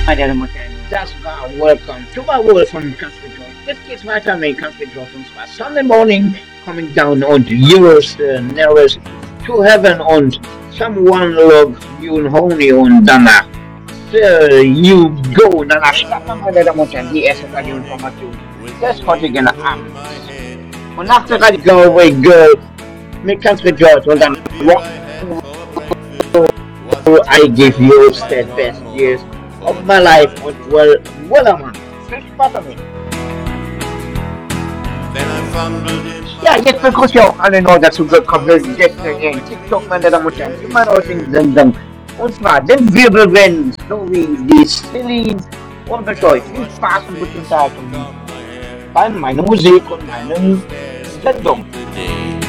Meine Damen und Herren, das war Welcome to my world von Country Joy. Jetzt geht's weiter mit Country Joy und zwar Sunday Morning Coming Down und Yours Nearest to Heaven und Someone Love You and Honey und danach You Go. Danach starten wir, meine Damen und Herren, die erste Radioinformation des heutigen Abends. Und nach der Radio Go Away Girl mit Country Joy und dann Rock I give you the best years of my life und Wellermann. Viel Spaß damit. Ja, jetzt begrüße ich auch alle neu dazu gekommenen Gäste in TikTok, meine Damen und Herren, in meiner heutigen Sendung. Und zwar den Wirbelwind sowie die Celine und wünsche euch viel Spaß und gute Zeit bei meiner Musik und meinen Sendung.